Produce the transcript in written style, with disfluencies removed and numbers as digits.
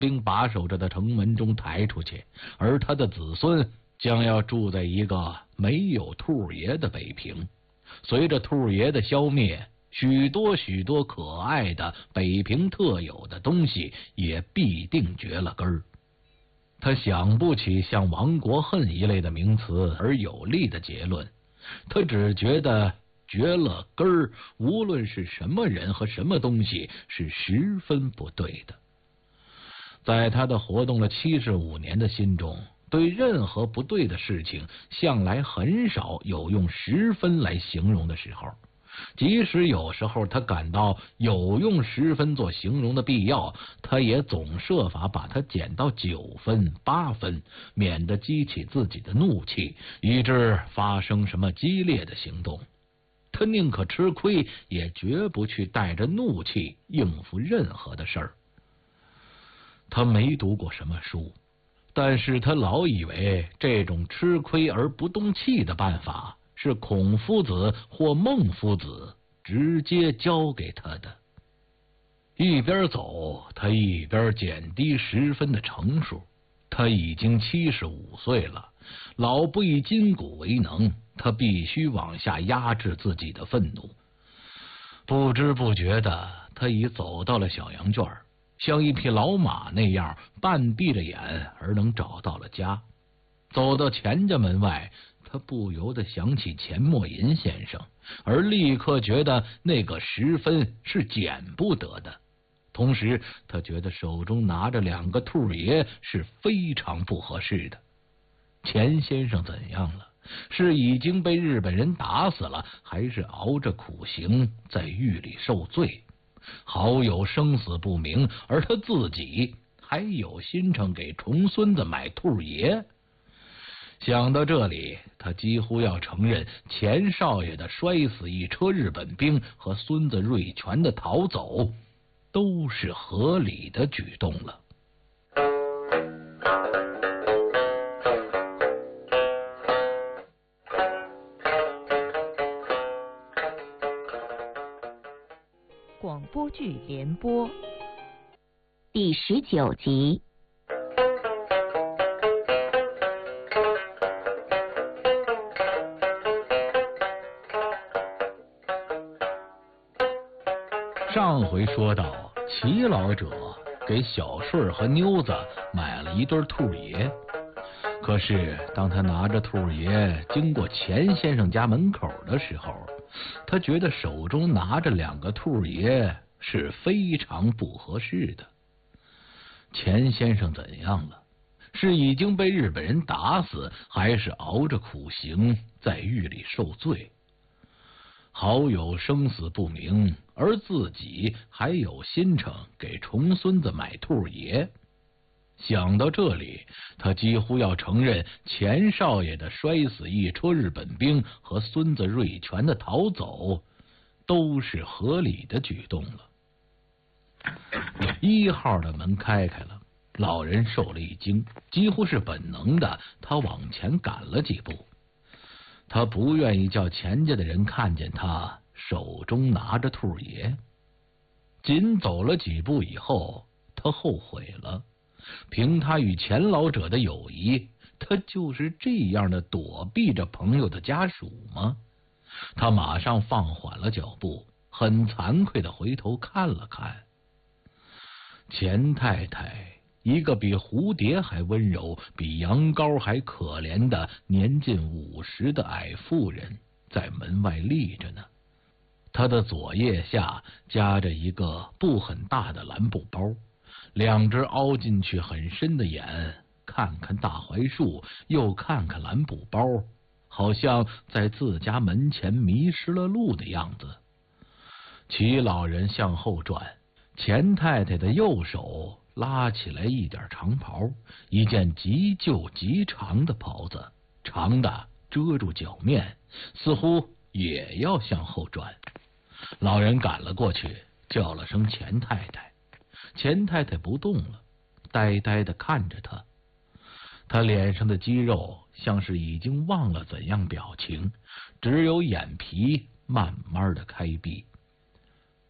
兵把守着的城门中抬出去，而他的子孙将要住在一个没有兔爷的北平。随着兔爷的消灭，许多许多可爱的北平特有的东西也必定绝了根儿。他想不起像亡国恨一类的名词而有力的结论，他只觉得绝了根儿，无论是什么人和什么东西，是十分不对的。在他的活动了75年的心中，对任何不对的事情，向来很少有用十分来形容的时候。即使有时候他感到有用十分做形容的必要，他也总设法把它减到9分、8分，免得激起自己的怒气，以致发生什么激烈的行动。他宁可吃亏，也绝不去带着怒气应付任何的事儿。他没读过什么书，但是他老以为这种吃亏而不动气的办法是孔夫子或孟夫子直接教给他的。一边走，他一边减低10分的成数。他已经75岁了，老不以筋骨为能，他必须往下压制自己的愤怒。不知不觉的，他已走到了小羊圈，像一匹老马那样半闭着眼而能找到了家。走到钱家门外，他不由得想起钱默吟先生，而立刻觉得那个10分是减不得的。同时他觉得手中拿着2个兔爷是非常不合适的。钱先生怎样了？是已经被日本人打死了，还是熬着苦刑在狱里受罪？好友生死不明，而他自己还有心肠给重孙子买兔爷。想到这里，他几乎要承认钱少爷的摔死一车日本兵和孙子瑞全的逃走都是合理的举动了。 广播剧联播第19集。 上回说到，齐老者给小顺和妞子买了一对兔爷，可是当他拿着兔爷经过钱先生家门口的时候，他觉得手中拿着2个兔爷是非常不合适的。钱先生怎样了？是已经被日本人打死，还是熬着苦刑在狱里受罪？好友生死不明，而自己还有心肠给重孙子买兔爷。想到这里，他几乎要承认钱少爷的摔死一车日本兵和孙子瑞全的逃走都是合理的举动了。1号的门开开了，老人受了一惊，几乎是本能的，他往前赶了几步。他不愿意叫钱家的人看见他手中拿着兔爷。仅走了几步以后，他后悔了。凭他与钱老者的友谊，他就是这样的躲避着朋友的家属吗？他马上放缓了脚步，很惭愧的回头看了看。钱太太，一个比蝴蝶还温柔、比羊羔还可怜的年近50的矮妇人，在门外立着呢。她的左腋下夹着一个不很大的蓝布包，2只凹进去很深的眼看看大槐树，又看看蓝布包，好像在自家门前迷失了路的样子。齐老人向后转，钱太太的右手拉起来一点长袍，一件极旧极长的袍子，长的遮住脚面，似乎也要向后转。老人赶了过去，叫了声钱太太。钱太太不动了，呆呆地看着他。他脸上的肌肉像是已经忘了怎样表情，只有眼皮慢慢的开闭。